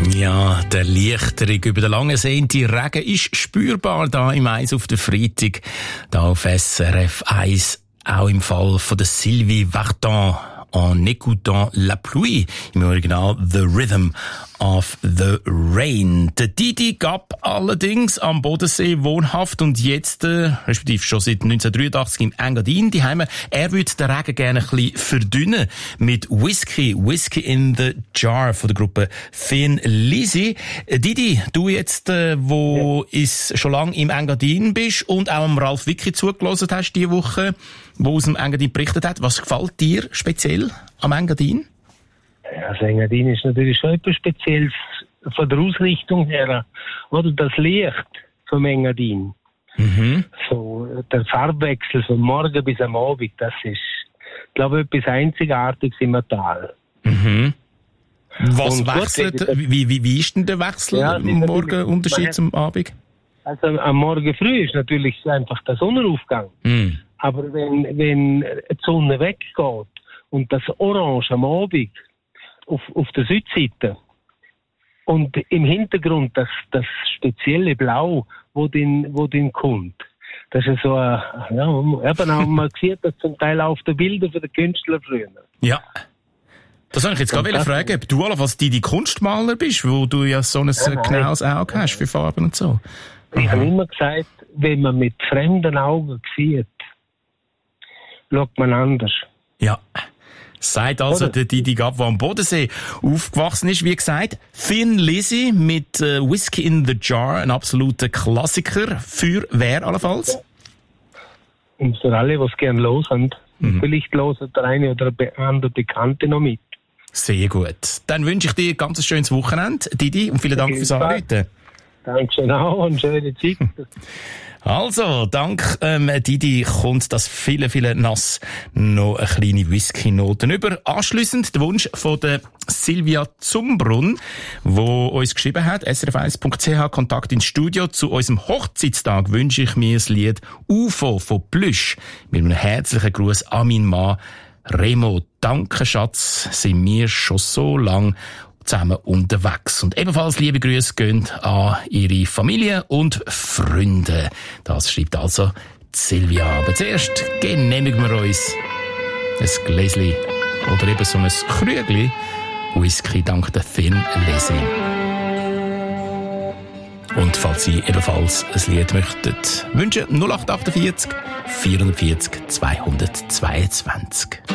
Ja, der Erleichterung über den langen sehnten Regen ist spürbar da im Eis auf der Freitag, da auf SRF 1, auch im Fall von der Sylvie Vartan. En écoutant la pluie, im Original The Rhythm of the Rain. Der Didi Gab allerdings am Bodensee wohnhaft und jetzt, respektive schon seit 1983 im Engadin daheim. Er würde den Regen gerne ein bisschen verdünnen mit Whisky in the Jar von der Gruppe Thin Lizzy. Didi, du jetzt, wo schon lange im Engadin bist und auch am Ralf Wicki zugelassen hast diese Woche, wo aus dem Engadin berichtet hat, was gefällt dir speziell am Engadin? Ja, das Engadin ist natürlich schon etwas Spezielles von der Ausrichtung her. Oder das Licht vom Engadin. Mhm. So, der Farbwechsel von morgen bis am Abend, das ist, glaube ich, etwas Einzigartiges im Tal. Mhm. Was wechselt? Wie ist denn der Wechsel am Morgen Unterschied zum Abend? Also am Morgen früh ist natürlich einfach der Sonnenaufgang. Mhm. Aber wenn die Sonne weggeht und das Orange am Abend auf der Südseite und im Hintergrund das spezielle Blau, wo den kommt, das ist so eben auch man sieht das zum Teil auf den Bildern von den Künstlern früher. Ja. Das wollte ich jetzt gerade fragen, ob du allenfalls die Kunstmaler bist, wo du ja so ein genaues Auge hast für Farben und so. Ich habe immer gesagt, wenn man mit fremden Augen sieht, schaut man anders. Ja. Sagt also der Didi Gab, der am Bodensee aufgewachsen ist. Wie gesagt, Thin Lizzy mit Whisky in the Jar, ein absoluter Klassiker. Für wer allenfalls? Und für alle, die es gerne hören. Vielleicht hören der eine oder andere Bekannte noch mit. Sehr gut. Dann wünsche ich dir ein ganz schönes Wochenende, Didi, und vielen Dank fürs Anrufen. Dankeschön auch und schöne Zeit. Also, dank Didi kommt das viele nass noch eine kleine Whisky-Noten über. Anschliessend der Wunsch von der Silvia Zumbrunn, wo uns geschrieben hat, srf1.ch, Kontakt ins Studio. Zu unserem Hochzeitstag wünsche ich mir das Lied UFO von Plüsch mit einem herzlichen Gruß an meinen Mann Remo. Danke, Schatz, sind wir schon so lang zusammen unterwegs. Und ebenfalls liebe Grüße gehen an ihre Familie und Freunde. Das schreibt also Silvia. Aber zuerst genehmigen wir uns ein Gläschen oder eben so ein Krügli Whisky dank der Thin Lizzy. Und falls Sie ebenfalls ein Lied möchtet wünschen, 0848 440 222.